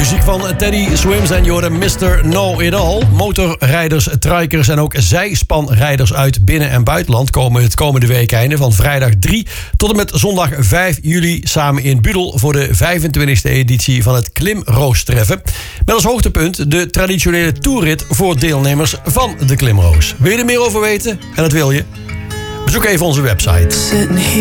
muziek van Teddy Swims en Jordan Mr. Know It All. Motorrijders, trikers en ook zijspanrijders uit binnen- en buitenland komen het komende weekeinde van vrijdag 3 tot en met zondag 5 juli samen in Budel voor de 25e editie van het Klimroostreffen. Met als hoogtepunt de traditionele toerrit voor deelnemers van de Klimroos. Wil je er meer over weten? En dat wil je? Bezoek even onze website.